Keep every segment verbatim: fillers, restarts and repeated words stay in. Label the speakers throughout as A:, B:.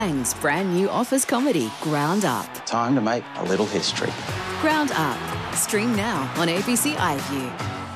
A: Ang's brand new office comedy, Ground Up.
B: Time to make a little history.
A: Ground Up. Stream now on A B C iView.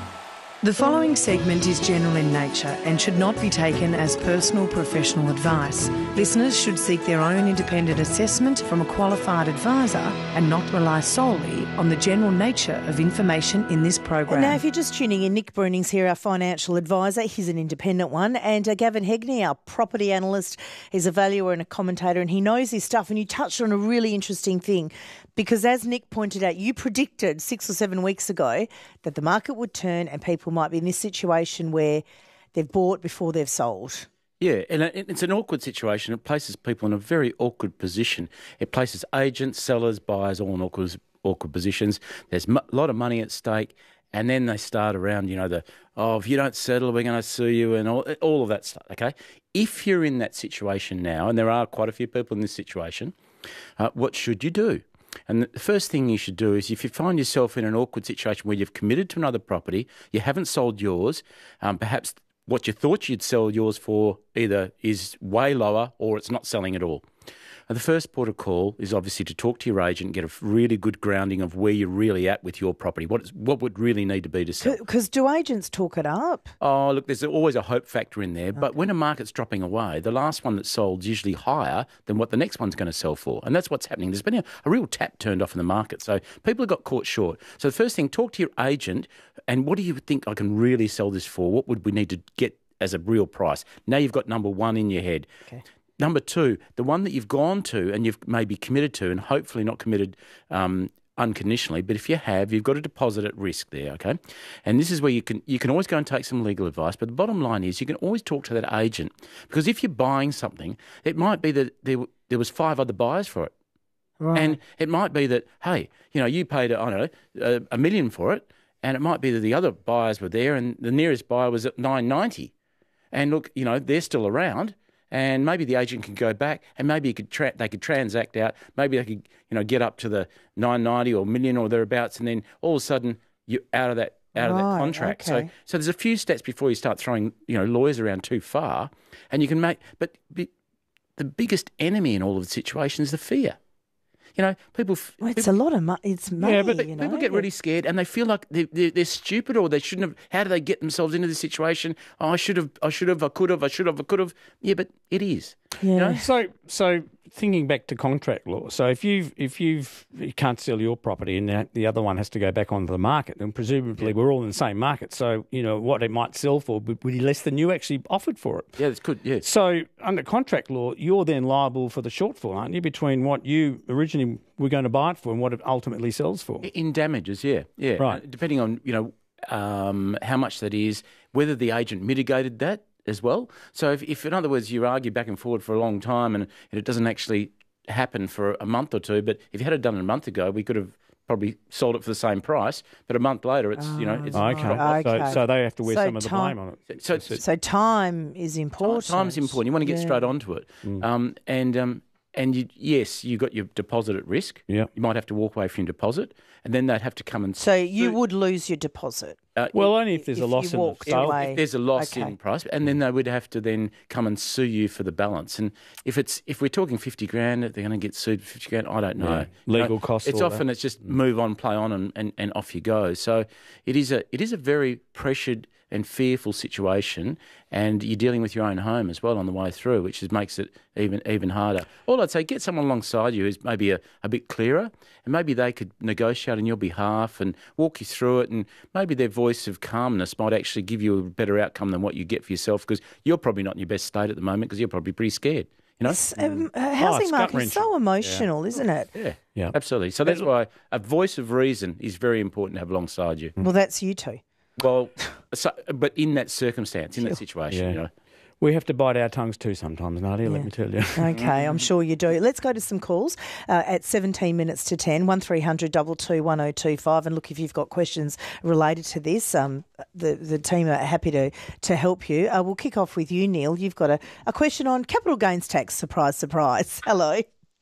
C: The following segment is general in nature and should not be taken as personal professional advice. Listeners should seek their own independent assessment from a qualified advisor and not rely solely on the general nature of information in this program.
D: Now, if you're just tuning in, Nick Bruning's here, our financial advisor. He's an independent one. And uh, Gavin Hegney, our property analyst, is a valuer and a commentator, and he knows his stuff. And you touched on a really interesting thing, because as Nick pointed out, you predicted six or seven weeks ago that the market would turn and people might be in this situation where they've bought before they've sold.
E: Yeah, and it's an awkward situation. It places people in a very awkward position. It places agents, sellers, buyers all in awkward, awkward positions. There's a lot of money at stake, and then they start around, you know, the, oh, if you don't settle, we're going to sue you, and all, all of that stuff, okay? If you're in that situation now, and there are quite a few people in this situation, uh, what should you do? And the first thing you should do is, if you find yourself in an awkward situation where you've committed to another property, you haven't sold yours, um, perhaps what you thought you'd sell yours for either is way lower or it's not selling at all. And the first port of call is obviously to talk to your agent, get a really good grounding of where you're really at with your property. What is, what would really need to be to sell?
D: Because do agents talk it up?
E: Oh, look, there's always a hope factor in there. But okay. When a market's dropping away, the last one that sold is usually higher than what the next one's going to sell for. And that's what's happening. There's been a, a real tap turned off in the market. So people have got caught short. So the first thing, talk to your agent. And what do you think I can really sell this for? What would we need to get as a real price? Now you've got number one in your head. Okay. Number two, the one that you've gone to and you've maybe committed to, and hopefully not committed um, unconditionally, but if you have, you've got a deposit at risk there, okay? And this is where you can you can always go and take some legal advice, but the bottom line is you can always talk to that agent, because if you're buying something, it might be that there there was five other buyers for it. Right. And it might be that, hey, you know, you paid, I don't know, a, a million for it, and it might be that the other buyers were there and the nearest buyer was at nine ninety. And look, you know, they're still around. And maybe the agent can go back, and maybe you could tra- they could transact out. Maybe they could, you know, get up to the nine ninety or million or thereabouts, and then all of a sudden you're out of that out of
D: right,
E: that contract.
D: Okay.
E: So, so there's a few steps before you start throwing, you know, lawyers around too far, and you can make. But be, the biggest enemy in all of the situation is the fear. You know, people.
D: Well, it's
E: people,
D: a lot of money. It's money.
E: Yeah, but
D: you know?
E: people get really scared, and they feel like they're, they're, they're stupid, or they shouldn't have. How do they get themselves into this situation? Oh, I should have. I should have. I could have. I should have. I could have. Yeah, but it is.
D: Yeah.
E: You know?
F: So, so thinking back to contract law, so if you've if you've you can't sell your property and the, the other one has to go back onto the market, then presumably yeah. we're all in the same market. So you know what it might sell for would be less than you actually offered for it.
E: Yeah, that's good. Yeah.
F: So under contract law, you're then liable for the shortfall, aren't you, between what you originally were going to buy it for and what it ultimately sells for?
E: In damages, yeah, yeah.
F: Right.
E: Depending on you know um, how much that is, whether the agent mitigated that as well. So if, if, in other words, you argue back and forward for a long time and, and it doesn't actually happen for a month or two, but if you had it done a month ago, we could have probably sold it for the same price, but a month later, it's, oh, you know, it's...
F: Okay.
D: okay.
F: So, so they have to wear
D: so
F: some of the
D: time,
F: blame on it.
D: So, so, so time is important.
E: Time's important. You want to get
D: yeah.
E: straight onto it. Mm. Um, and... Um, And you, yes, you got your deposit at risk.
F: Yeah.
E: You might have to walk away from your deposit, and then they'd have to come and.
D: So you would lose your deposit.
E: Uh,
F: well, only if there's
D: if
F: a loss in the
E: sale. If there's a loss
D: okay.
E: in price, and then they would have to then come and sue you for the balance. And if it's if we're talking fifty grand, they're going to get sued for fifty grand. I don't know.
F: Yeah. Legal
E: you know,
F: costs.
E: It's often
F: that.
E: it's just move on, play on, and, and, and off you go. So it is a it is a very pressured and fearful situation, and you're dealing with your own home as well on the way through, which is, makes it even even harder. All I'd say, get someone alongside you who's maybe a, a bit clearer, and maybe they could negotiate on your behalf and walk you through it, and maybe their voice of calmness might actually give you a better outcome than what you get for yourself, because you're probably not in your best state at the moment because you're probably pretty scared. You know,
D: it's, um, uh, housing
F: oh,
D: market is so emotional,
F: yeah.
D: isn't it?
E: Yeah,
F: yeah,
E: absolutely. So that's why a voice of reason is very important to have alongside you.
D: Well, that's you two.
E: Well, so, but in that circumstance, in that situation,
F: yeah.
E: you know.
F: We have to bite our tongues too sometimes, Nadia, yeah. let me tell you.
D: Okay, I'm sure you do. Let's go to some calls uh, at seventeen minutes to ten, one three hundred two two one oh two five. And look, if you've got questions related to this, um, the, the team are happy to, to help you. Uh, we'll kick off with you, Neil. You've got a, a question on capital gains tax. Surprise, surprise. Hello.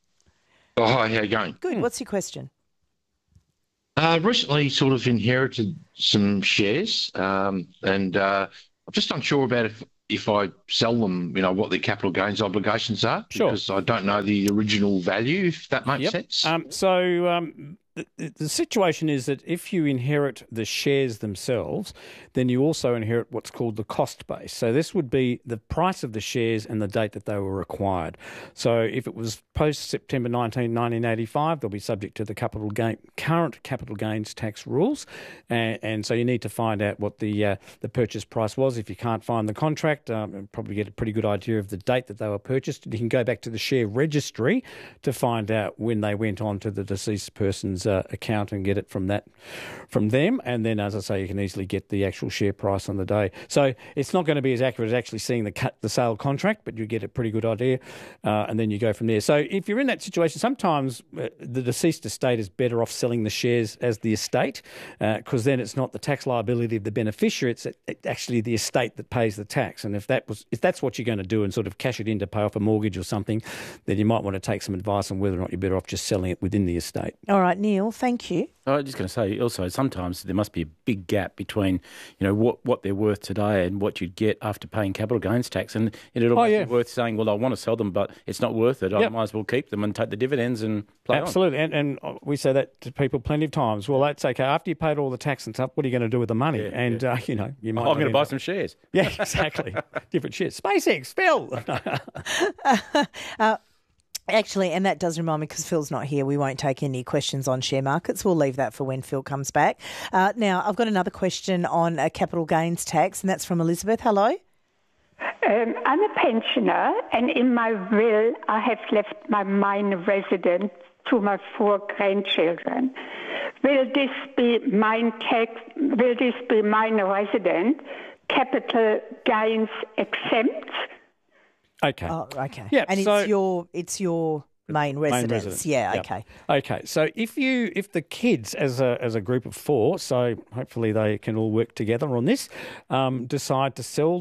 G: Oh, hi, how you going?
D: Good. What's your question?
G: Uh, recently sort of inherited some shares um, and uh, I'm just unsure about if if I sell them, you know, what their capital gains obligations are,
F: Sure.
G: because I don't know the original value, if that makes
F: Yep.
G: sense.
F: Um, so um, the, the situation is that if you inherit the shares themselves, then you also inherit what's called the cost base. So this would be the price of the shares and the date that they were acquired. So if it was post-September nineteenth, nineteen eighty-five, they'll be subject to the capital gain, current capital gains tax rules. And, and so you need to find out what the uh, the purchase price was. If you can't find the contract, um, you'll probably get a pretty good idea of the date that they were purchased. You can go back to the share registry to find out when they went on to the deceased person's uh, account and get it from that, from them. And then, as I say, you can easily get the actual share price on the day. So it's not going to be as accurate as actually seeing the cut, the sale contract, but you get a pretty good idea, uh, and then you go from there. So if you're in that situation, sometimes uh, the deceased estate is better off selling the shares as the estate, because uh, then it's not the tax liability of the beneficiary; it's actually the estate that pays the tax. And if that was, if that's what you're going to do, and sort of cash it in to pay off a mortgage or something, then you might want to take some advice on whether or not you're better off just selling it within the estate.
D: All right, Neil, thank you.
E: I was just going to say also sometimes there must be a big gap between, you know, what, what they're worth today and what you'd get after paying capital gains tax. And it'll
F: Oh, yeah.
E: be worth saying, well, I want to sell them, but it's not worth it. I
F: Yep.
E: might as well keep them and take the dividends and play on.
F: Absolutely. And, and we say that to people plenty of times. Well, that's okay. After you paid all the tax and stuff, what are you going to do with the money?
E: Yeah,
F: and, Uh, you know, you might...
E: Oh, I'm going to
F: end
E: buy
F: up-
E: some shares.
F: Yeah, exactly. Different shares. SpaceX, Phil!
D: Actually, and that does remind me, because Phil's not here, we won't take any questions on share markets. We'll leave that for when Phil comes back. Uh, now, I've got another question on uh, capital gains tax, and that's from Elizabeth. Hello.
H: Um, I'm a pensioner, and in my will, I have left my minor residence to my four grandchildren. Will this be mine tax? Will this be minor resident? Capital gains exempt?
F: Okay.
D: Oh, okay.
F: Yeah,
D: and
F: so-
D: it's your it's your main residence.
F: residence.
D: Yeah.
F: Yep.
D: Okay.
F: Okay. So if you if the kids as a as a group of four, so hopefully they can all work together on this, um, decide to sell